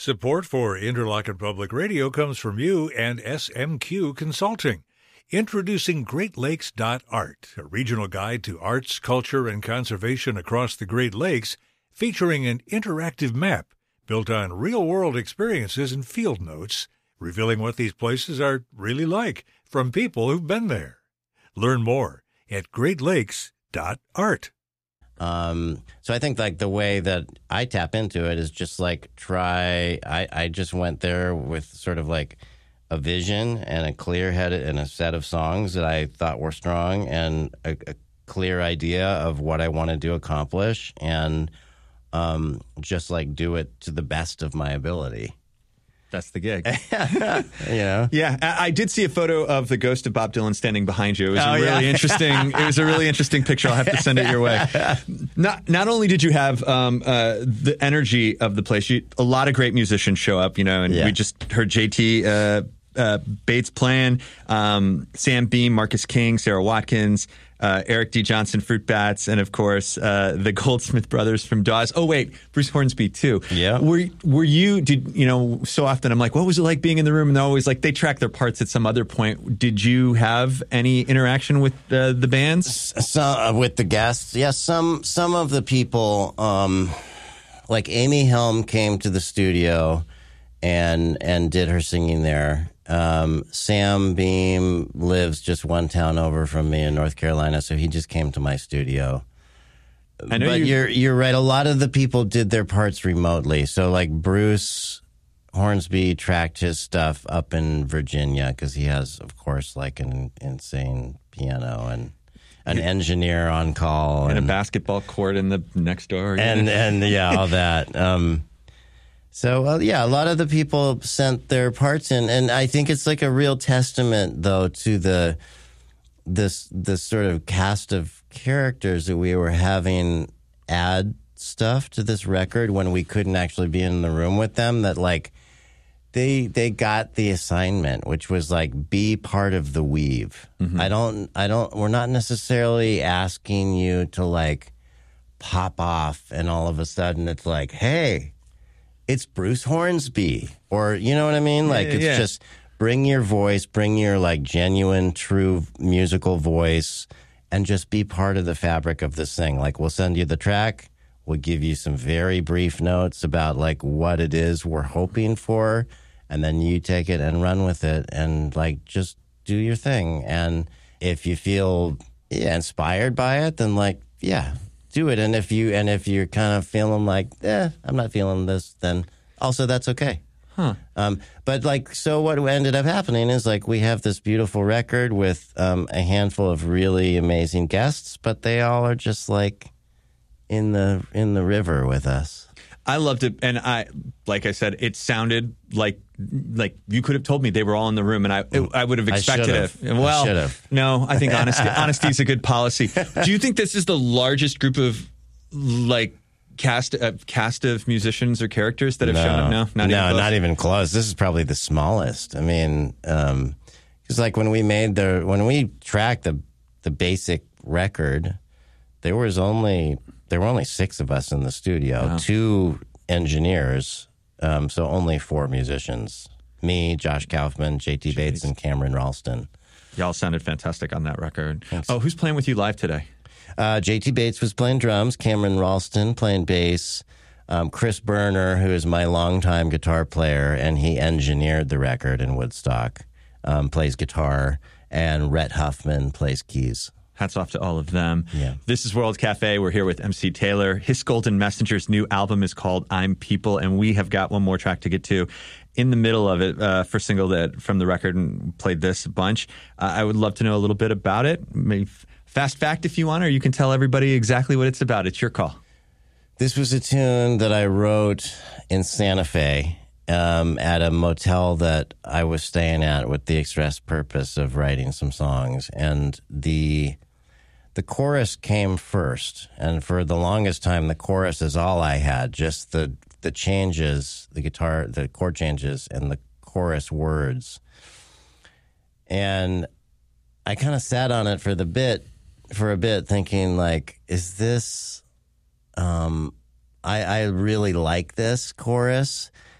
Support for Interlochen Public Radio comes from you and SMQ Consulting. Introducing GreatLakes.art, a regional guide to arts, culture, and conservation across the Great Lakes, featuring an interactive map built on real-world experiences and field notes, revealing what these places are really like from people who've been there. Learn more at GreatLakes.art. So I think like the way that I tap into it is just like I just went there with sort of like a vision and a clear head and a set of songs that I thought were strong and a clear idea of what I wanted to accomplish and just like do it to the best of my ability. That's the gig. Yeah. Yeah. I did see a photo of the ghost of Bob Dylan standing behind you. It was interesting. It was a really interesting picture. I'll have to send it your way. Not only did you have the energy of the place, a lot of great musicians show up, and we just heard JT Bates playing, Sam Beam, Marcus King, Sarah Watkins, Eric D. Johnson, Fruit Bats, and of course the Goldsmith brothers from Dawes. Oh wait, Bruce Hornsby too. Yeah. Were you? So often I'm like, what was it like being in the room? And they're always like, they track their parts at some other point. Did you have any interaction with the bands? With the guests? Yes. Some of the people, like Amy Helm, came to the studio and did her singing there. Sam Beam lives just one town over from me in North Carolina, so he just came to my studio. I know, but you're right. A lot of the people did their parts remotely. So like Bruce Hornsby tracked his stuff up in Virginia because he has, of course, like an insane piano and an engineer on call and a basketball court in the next door and all that. So, a lot of the people sent their parts in, and I think it's like a real testament, though, to this sort of cast of characters that we were having add stuff to this record when we couldn't actually be in the room with them, that, like, they got the assignment, which was, like, be part of the weave. Mm-hmm. We're not necessarily asking you to, like, pop off, and all of a sudden it's like, hey, it's Bruce Hornsby, or you know what I mean? Like, it's just bring your voice, bring your like genuine, true musical voice, and just be part of the fabric of this thing. Like, we'll send you the track. We'll give you some very brief notes about like what it is we're hoping for, and then you take it and run with it and like just do your thing. And if you feel inspired by it, then like, do it. And if you're kind of feeling like, I'm not feeling this, then also that's okay. Huh. But like, so what ended up happening is like we have this beautiful record with a handful of really amazing guests, but they all are just like in the river with us. I loved it, and like I said, it sounded like you could have told me they were all in the room, and I would have expected it. Well, no, I think honesty is a good policy. Do you think this is the largest group of like cast of musicians or characters that have shown up? No, not even close. This is probably the smallest. I mean, because like when we tracked the basic record, there were only 6 of us in the studio, wow. 2 engineers, so only 4 musicians. Me, Josh Kaufman, JT Bates, and Cameron Ralston. Y'all sounded fantastic on that record. Thanks. Oh, who's playing with you live today? JT Bates was playing drums, Cameron Ralston playing bass, Chris Berner, who is my longtime guitar player, and he engineered the record in Woodstock, plays guitar, and Rhett Huffman plays keys. Hats off to all of them. Yeah. This is World Cafe. We're here with MC Taylor. His Golden Messenger's new album is called I'm People, and we have got one more track to get to. In the middle of it, first single from the record, and played this a bunch. I would love to know a little bit about it. Maybe fast fact if you want, or you can tell everybody exactly what it's about. It's your call. This was a tune that I wrote in Santa Fe at a motel that I was staying at with the express purpose of writing some songs. And the chorus came first. And for the longest time, the chorus is all I had, just the changes, the guitar, the chord changes, and the chorus words. And I kind of sat on it for a bit, thinking like, is this, I really like this chorus.